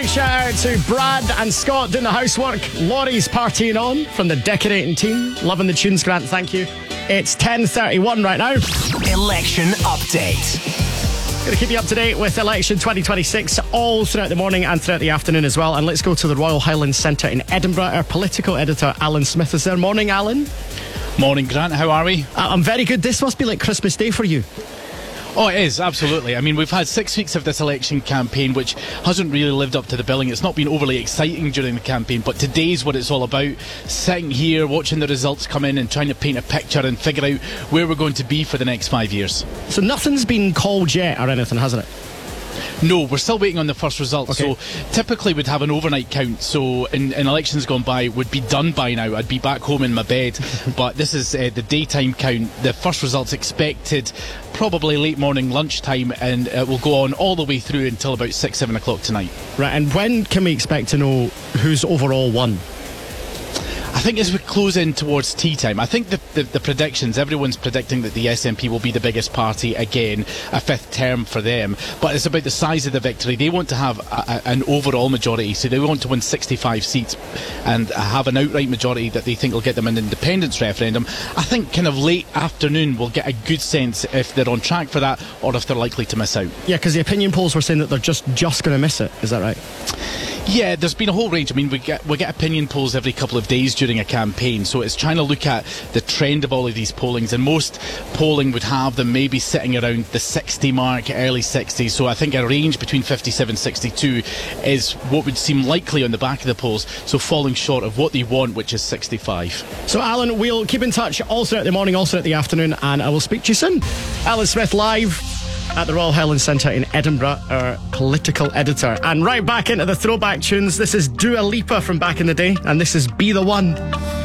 Shout out to Brad and Scott doing the housework. Laurie's partying on from the decorating team. Loving the tunes, Grant, thank you. It's 10:31 right now. Election update. Going to keep you up to date with election 2026 all throughout the morning and throughout the afternoon as well. And let's go to the Royal Highlands Centre in Edinburgh. Our political editor, Alan Smith, is there. Morning, Alan. Morning, Grant. How are we? I'm very good. This must be like Christmas Day for you. Oh, it is, absolutely. I mean, we've had 6 weeks of this election campaign, which hasn't really lived up to the billing. It's not been overly exciting during the campaign, but today's what it's all about. Sitting here, watching the results come in and trying to paint a picture and figure out where we're going to be for the next 5 years. So nothing's been called yet or anything, hasn't it? No, we're still waiting on the first results. Okay. So typically we'd have an overnight count. So in elections gone by, would be done by now. I'd be back home in my bed. But this is the daytime count. The first results expected probably late morning, lunchtime, and it will go on all the way through until about 6-7 o'clock tonight. Right, and when can we expect to know who's overall won? I think as we close in towards tea time, I think the predictions, everyone's predicting that the SNP will be the biggest party again, a fifth term for them. But it's about the size of the victory. They want to have an overall majority, so they want to win 65 seats and have an outright majority that they think will get them an independence referendum. I think kind of late afternoon we'll get a good sense if they're on track for that or if they're likely to miss out. Yeah, because the opinion polls were saying that they're just going to miss it. Is that right? Yeah, there's been a whole range. I mean, we get opinion polls every couple of days during a campaign, so it's trying to look at the trend of all of these pollings, and most polling would have them maybe sitting around the 60 mark, early 60s, so I think a range between 57 62 is what would seem likely on the back of the polls, so falling short of what they want, which is 65. So Alan, we'll keep in touch all throughout the morning, all throughout the afternoon, and I will speak to you soon. Alan Smith live at the Royal Highlands Centre in Edinburgh, our political editor. And right back into the throwback tunes. This is Dua Lipa from back in the day, and this is Be The One.